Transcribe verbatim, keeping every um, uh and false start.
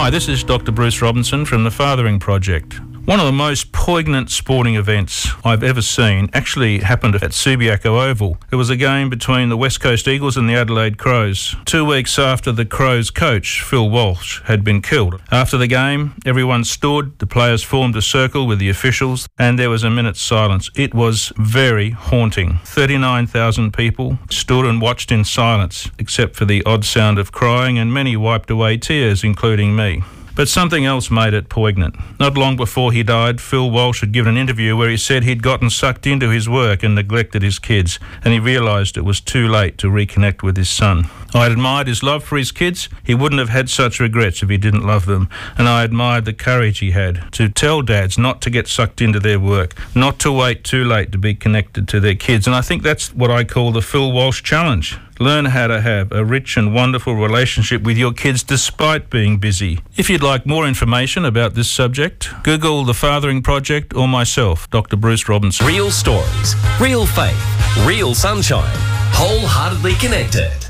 Hi, this is Doctor Bruce Robinson from the Fathering Project. One of the most poignant sporting events I've ever seen actually happened at Subiaco Oval. It was a game between the West Coast Eagles and the Adelaide Crows, two weeks after the Crows coach, Phil Walsh, had been killed. After the game, everyone stood, the players formed a circle with the officials, and there was a minute's silence. It was very haunting. thirty-nine thousand people stood and watched in silence, except for the odd sound of crying, and many wiped away tears, including me. But something else made it poignant. Not long before he died, Phil Walsh had given an interview where he said he'd gotten sucked into his work and neglected his kids, and he realised it was too late to reconnect with his son. I admired his love for his kids. He wouldn't have had such regrets if he didn't love them, and I admired the courage he had to tell dads not to get sucked into their work, not to wait too late to be connected to their kids. And I think that's what I call the Phil Walsh challenge. Learn how to have a rich and wonderful relationship with your kids despite being busy. If you'd like more information about this subject, Google The Fathering Project or myself, Doctor Bruce Robinson. Real stories, real faith, real sunshine, wholeheartedly connected.